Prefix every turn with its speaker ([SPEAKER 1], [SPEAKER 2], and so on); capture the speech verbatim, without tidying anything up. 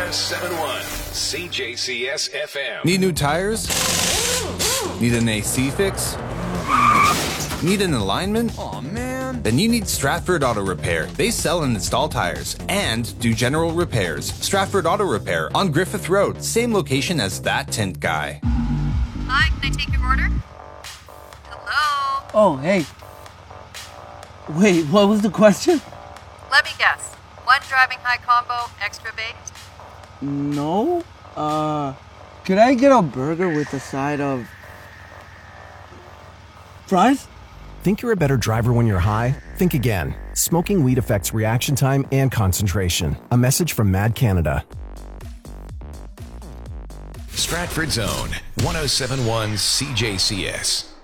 [SPEAKER 1] oh seven point one C J C S F M.
[SPEAKER 2] Need new tires? Need an A C fix? Need an alignment?
[SPEAKER 3] Aw, man.
[SPEAKER 2] Then you need Stratford Auto Repair. They sell and install tires and do general repairs. Stratford Auto Repair on Griffith Road, same location as that tint guy.
[SPEAKER 4] Hi, can I take your order? Hello?
[SPEAKER 5] Oh, hey. Wait, what was the question?
[SPEAKER 4] Let me guess. One driving high combo, extra baked?
[SPEAKER 5] No. Uh, could I get a burger with a side of fries?
[SPEAKER 6] Think you're a better driver when you're high? Think again. Smoking weed affects reaction time and concentration. A message from Mad Canada.
[SPEAKER 1] Stratford's own one oh seven point one C J C S.